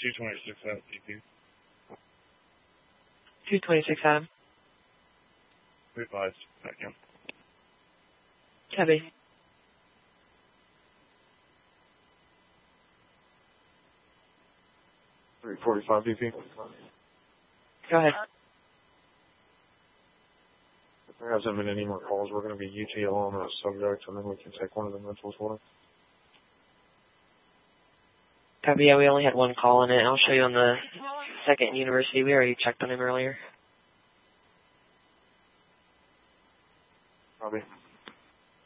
226 out, DP. 226 Adam. We advised. Back in. Copy. .345 DP. Go ahead. If there hasn't been any more calls, we're going to be UTL on the subject, and then we can take one of the rentals for it. Copy, yeah, we only had one call on it. I'll show you on the second university. We already checked on him earlier. Copy.